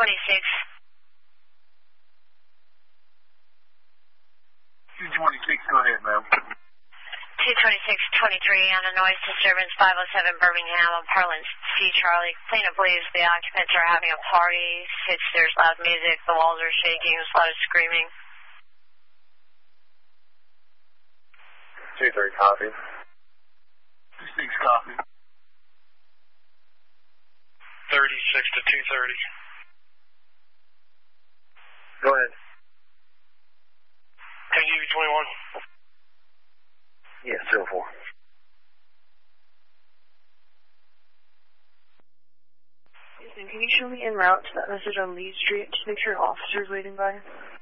226, go ahead, ma'am. 226-23 on a noise disturbance, 507 Birmingham on Parlin C. Charlie. Cleanup believes the occupants are having a party. There's loud music, the walls are shaking, there's a lot of screaming. 2-3 copy. 26 copy. 36 to 230. Go ahead. KGB-21. Yeah, 04. Can you show me en route to that message on Lee Street to make sure an officer's waiting by?